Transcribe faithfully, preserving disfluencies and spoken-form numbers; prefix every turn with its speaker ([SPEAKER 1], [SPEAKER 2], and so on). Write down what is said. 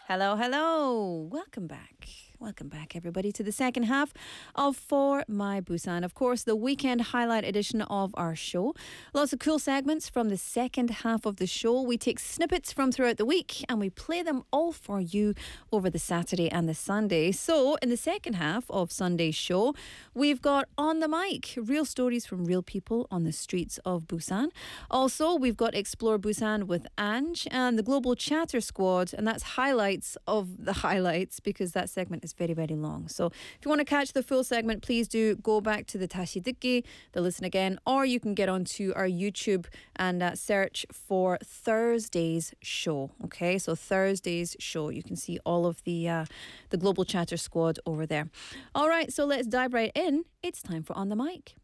[SPEAKER 1] Hello, hello. Welcome back. Welcome back, everybody, to the second half of For My Busan. Of course, the weekend highlight edition of our show. Lots of cool segments from the second half of the show. We take snippets from throughout the week and we play them all for you over the Saturday and the Sunday. So, in the second half of Sunday's show, we've got On the Mic, real stories from real people on the streets of Busan. Also, we've got Explore Busan with Ange and the Global Chatter Squad, and that's highlights of the highlights because that segment is very, very long. So if you want to catch the full segment, please do go back to the Tashi Dikki, the Listen Again, or you can get onto our YouTube and uh, search for Thursday's show. Okay, so Thursday's show. You can see all of the uh, the Global Chatter Squad over there. All right, so let's dive right in. It's time for On the Mic.